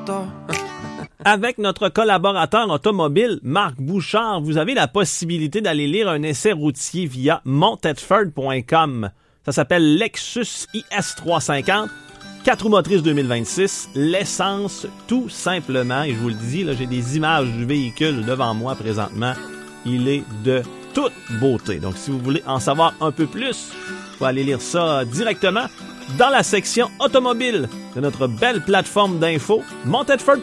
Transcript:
auto. Avec notre collaborateur automobile, Marc Bouchard, vous avez la possibilité d'aller lire un essai routier via montetford.com. Ça s'appelle Lexus IS350, 4 roues motrices 2026, l'essence tout simplement. Et je vous le dis, là, j'ai des images du véhicule devant moi présentement. Il est de toute beauté. Donc, si vous voulez en savoir un peu plus, vous pouvez aller lire ça directement dans la section automobile de notre belle plateforme d'infos, montetford.com.